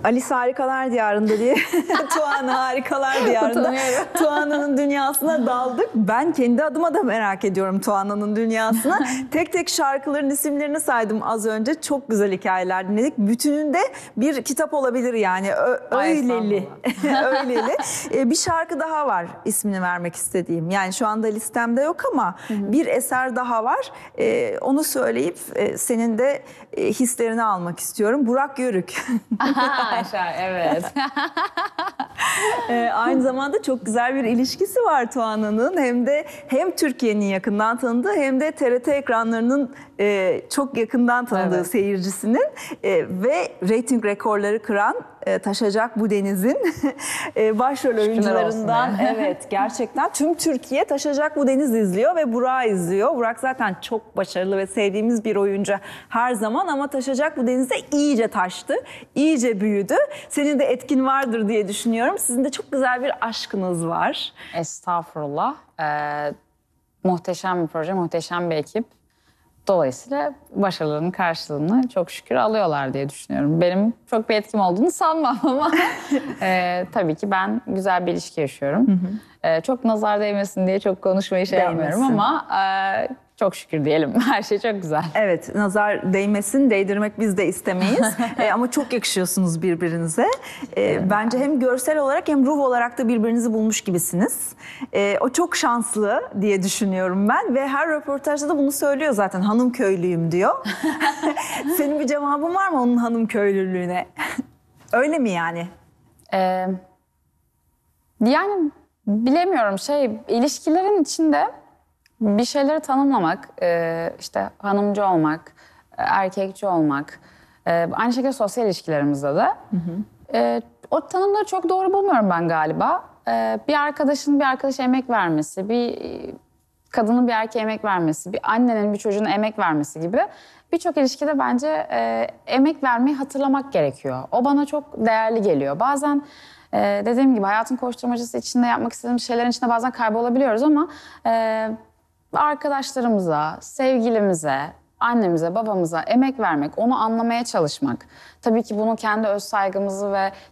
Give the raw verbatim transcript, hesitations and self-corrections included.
Alice Harikalar Diyarı'nda diye Tuana Harikalar Diyarı'nda Tuana'nın dünyasına daldık. Ben kendi adıma da merak ediyorum Tuana'nın dünyasına. Tek tek şarkıların isimlerini saydım az önce. Çok güzel hikayeler dinledik. Bütününde bir kitap olabilir yani. Ö öyleli. öyleli. Ee, bir şarkı daha var ismini vermek istediğim. Yani şu anda listemde yok ama hı hı. bir eser daha var. Ee, onu söyleyip e, senin de e, hislerini almak istiyorum. Burak Yörük. Evet. ee, aynı zamanda çok güzel bir ilişkisi var Tuana'nın. Hem de hem Türkiye'nin yakından tanıdığı hem de T R T ekranlarının e, çok yakından tanıdığı evet. seyircisinin e, ve reyting rekorları kıran e, Taşacak Bu Deniz'in e, başrol oyuncularından. Evet, gerçekten tüm Türkiye Taşacak Bu Deniz izliyor ve Burak'ı izliyor. Burak zaten çok başarılı ve sevdiğimiz bir oyuncu her zaman ama Taşacak Bu Deniz'de iyice taştı, iyice büyüdü. Senin de etkin vardır diye düşünüyorum. Sizin de çok güzel bir aşkınız var. Estağfurullah. Ee, muhteşem bir proje, muhteşem bir ekip. Dolayısıyla başarılarının karşılığını çok şükür alıyorlar diye düşünüyorum. Benim çok bir etkim olduğunu sanmam ama e, tabii ki ben güzel bir ilişki yaşıyorum. Hı hı. E, çok nazar değmesin diye çok konuşmayı şey yapmıyorum ama e, çok şükür diyelim. Her şey çok güzel. Evet, nazar değmesin, değdirmek biz de istemeyiz. e, ama çok yakışıyorsunuz birbirinize. E, evet. Bence hem görsel olarak hem ruh olarak da birbirinizi bulmuş gibisiniz. E, o çok şanslı diye düşünüyorum ben ve her röportajda da bunu söylüyor zaten. Hanım köylüyüm diyor. Senin bir cevabın var mı onun hanım köylülüğüne? Öyle mi yani? Ee, yani bilemiyorum şey ilişkilerin içinde bir şeyleri tanımlamak, işte hanımcı olmak, erkekçi olmak, aynı şekilde sosyal ilişkilerimizde de hı hı. o tanımları çok doğru bulmuyorum ben galiba. Bir arkadaşın bir arkadaşa emek vermesi, bir kadının bir erkeğe emek vermesi, bir annenin bir çocuğuna emek vermesi gibi birçok ilişkide bence emek vermeyi hatırlamak gerekiyor. O bana çok değerli geliyor. Bazen dediğim gibi hayatın koşturmacası içinde yapmak istediğimiz şeylerin içinde bazen kaybolabiliyoruz ama arkadaşlarımıza, sevgilimize, annemize, babamıza emek vermek, onu anlamaya çalışmak. Tabii ki bunu kendi öz saygımızı ve